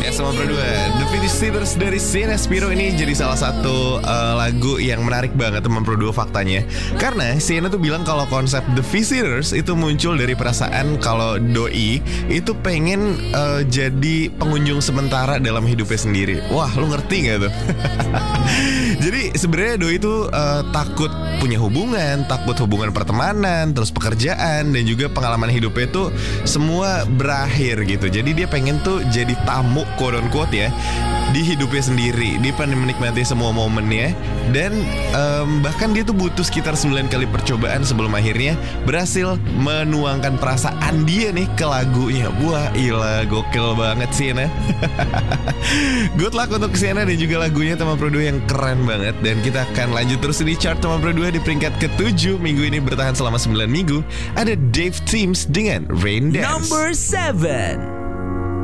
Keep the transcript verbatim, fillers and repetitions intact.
Ya sama berdua, The Visitors dari Sienna Spiro ini jadi salah satu uh, lagu yang menarik banget teman berdua faktanya. Karena Sienna tuh bilang kalau konsep The Visitors itu muncul dari perasaan kalau doi itu pengen uh, jadi pengunjung sementara dalam hidupnya sendiri. Wah, lu ngerti gak tuh? Jadi sebenarnya doi itu uh, takut punya hubungan, takut hubungan pertemanan, terus pekerjaan, dan juga pengalaman hidupnya itu semua berakhir gitu. Jadi dia pengen tuh jadi tamu, quote on quote ya, di hidupnya sendiri. Dia pengen menikmati semua momennya. Dan um, bahkan dia tuh butuh sekitar sembilan kali percobaan sebelum akhirnya berhasil menuangkan perasaan dia nih ke lagunya. Wah ilah, gokil banget sih nah. Good luck untuk Sienna dan juga lagunya teman berdua yang keren banget. Dan kita akan lanjut terus di chart teman berdua di peringkat ketujuh. Minggu ini bertahan selama sembilan minggu. Ada Dave Teams dengan Rain Dance. Number seven.